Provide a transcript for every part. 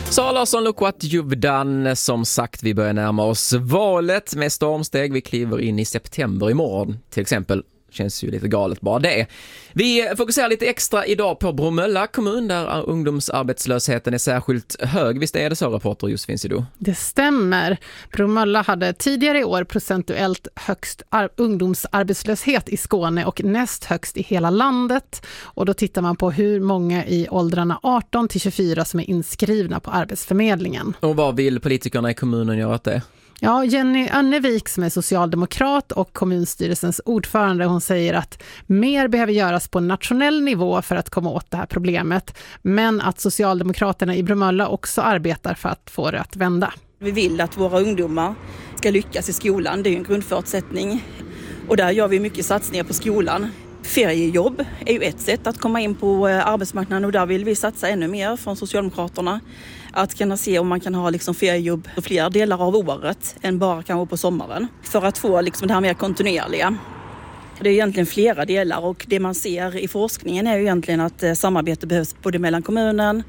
Sara Larsson, Lukwat Juvdan, som sagt, vi börjar närma oss valet med stormsteg. Vi kliver in i september imorgon till exempel. Känns ju lite galet bara det. Vi fokuserar lite extra idag på Bromölla kommun där ungdomsarbetslösheten är särskilt hög. Visst är det så, reporter Josefin Sidou? Det stämmer. Bromölla hade tidigare i år procentuellt högst ungdomsarbetslöshet i Skåne och näst högst i hela landet. Och då tittar man på hur många i åldrarna 18 till 24 som är inskrivna på Arbetsförmedlingen. Och vad vill politikerna i kommunen göra åt det? Ja, Jenny Annevik som är socialdemokrat och kommunstyrelsens ordförande, hon säger att mer behöver göras på nationell nivå för att komma åt det här problemet, men att Socialdemokraterna i Bromölla också arbetar för att få det att vända. Vi vill att våra ungdomar ska lyckas i skolan, det är ju en grundförutsättning, och där gör vi mycket satsningar på skolan. Feriejobb är ju ett sätt att komma in på arbetsmarknaden, och där vill vi satsa ännu mer från Socialdemokraterna. Att kunna se om man kan ha feriejobb på fler delar av året än bara kanske på sommaren. För att få det här mer kontinuerliga. Det är egentligen flera delar, och det man ser i forskningen är ju egentligen att samarbete behövs både mellan kommunen,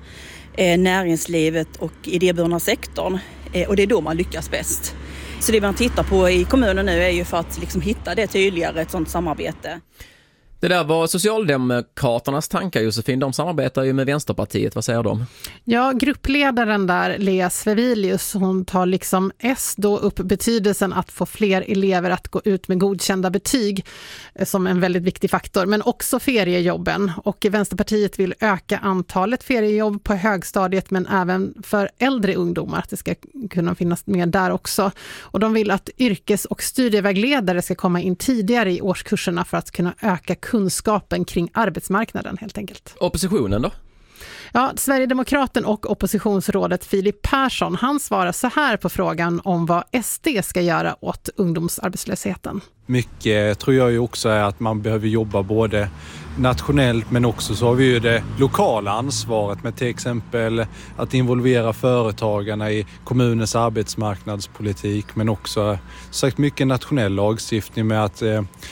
näringslivet och idéburna sektorn. Och det är då man lyckas bäst. Så det man tittar på i kommunen nu är ju för att hitta det tydligare, ett sådant samarbete. Det där var Socialdemokraternas tankar, Josefin. De samarbetar ju med Vänsterpartiet. Vad säger de? Ja, gruppledaren där, Lea Svevilius, hon tar liksom då upp betydelsen att få fler elever att gå ut med godkända betyg som en väldigt viktig faktor. Men också feriejobben. Och Vänsterpartiet vill öka antalet feriejobb på högstadiet, men även för äldre ungdomar. Att det ska kunna finnas med där också. Och de vill att yrkes- och studievägledare ska komma in tidigare i årskurserna för att kunna öka kunskapen kring arbetsmarknaden helt enkelt. Oppositionen då? Ja, Sverigedemokraten och oppositionsrådet Filip Persson, han svarar så här på frågan om vad SD ska göra åt ungdomsarbetslösheten. Mycket tror jag ju också är att man behöver jobba både nationellt, men också så har vi ju det lokala ansvaret med till exempel att involvera företagarna i kommunens arbetsmarknadspolitik, men också sagt mycket nationell lagstiftning med att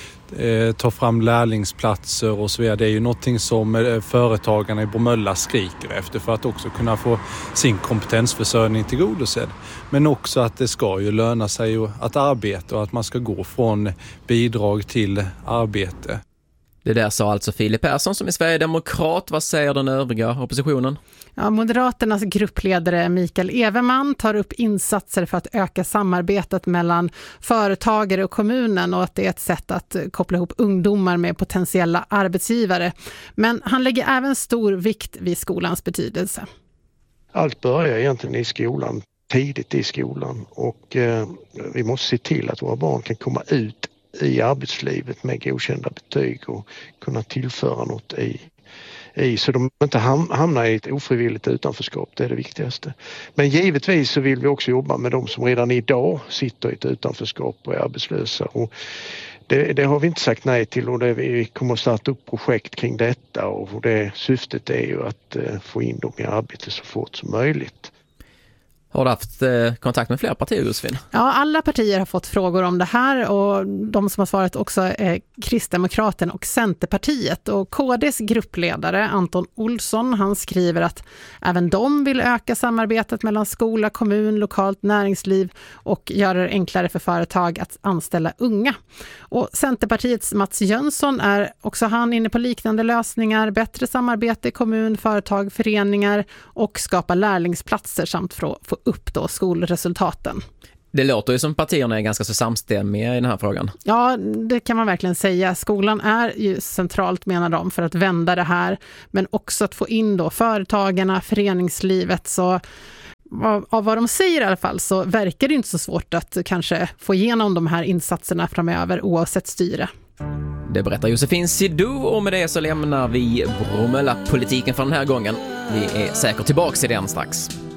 ta fram lärlingsplatser och så vidare. Det är ju någonting som företagarna i Bromölla skriker efter för att också kunna få sin kompetensförsörjning tillgodosedd. Men också att det ska ju löna sig att arbeta och att man ska gå från bidrag till arbete. Det där sa alltså Filip Persson som är Sverigedemokrat. Vad säger den övriga oppositionen? Ja, Moderaternas gruppledare Mikael Everman tar upp insatser för att öka samarbetet mellan företagare och kommunen, och att det är ett sätt att koppla ihop ungdomar med potentiella arbetsgivare. Men han lägger även stor vikt vid skolans betydelse. Allt börjar egentligen i skolan, tidigt i skolan, och vi måste se till att våra barn kan komma ut i arbetslivet med godkända betyg och kunna tillföra något så de inte hamnar i ett ofrivilligt utanförskap. Det är det viktigaste. Men givetvis så vill vi också jobba med de som redan idag sitter i ett utanförskap och är arbetslösa. Och det har vi inte sagt nej till, och vi kommer att starta upp projekt kring detta, och syftet är ju att få in dem i arbete så fort som möjligt. Har du haft kontakt med flera partier, Josefin? Ja, alla partier har fått frågor om det här, och de som har svarat också är Kristdemokraterna och Centerpartiet. Och KDs gruppledare Anton Olsson, han skriver att även de vill öka samarbetet mellan skola, kommun, lokalt näringsliv och göra det enklare för företag att anställa unga. Och Centerpartiets Mats Jönsson är också han inne på liknande lösningar, bättre samarbete i kommun, företag, föreningar och skapa lärlingsplatser samt få upp då skolresultaten. Det låter ju som partierna är ganska så samstämmiga i den här frågan. Ja, det kan man verkligen säga. Skolan är ju centralt, menar de, för att vända det här. Men också att få in då företagarna, föreningslivet. Så av vad de säger i alla fall så verkar det inte så svårt att kanske få igenom de här insatserna framöver oavsett styre. Det berättar Josefin Sidou, och med det så lämnar vi Bromölla-politiken för den här gången. Vi är säkert tillbaka i den strax.